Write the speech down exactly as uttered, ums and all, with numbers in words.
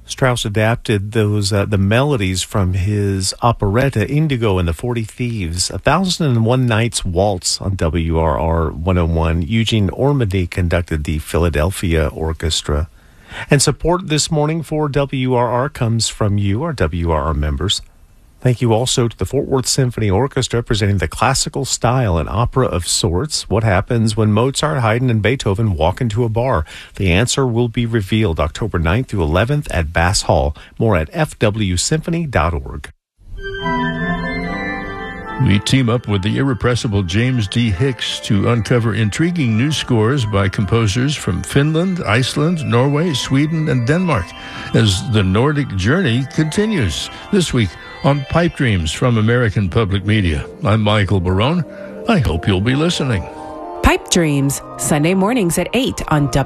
Strauss adapted those uh, the melodies from his operetta Indigo and the Forty Thieves. A Thousand and One Nights Waltz on W R R one oh one. Eugene Ormandy conducted the Philadelphia Orchestra. And support this morning for W R R comes from you, our W R R members. Thank you also to the Fort Worth Symphony Orchestra presenting the classical style and opera of sorts. What happens when Mozart, Haydn, and Beethoven walk into a bar? The answer will be revealed October ninth through eleventh at Bass Hall. More at f w symphony dot org. We team up with the irrepressible James D. Hicks to uncover intriguing new scores by composers from Finland, Iceland, Norway, Sweden, and Denmark as the Nordic journey continues. This week on Pipe Dreams from American Public Media. I'm Michael Barone. I hope you'll be listening. Pipe Dreams, Sunday mornings at eight on W.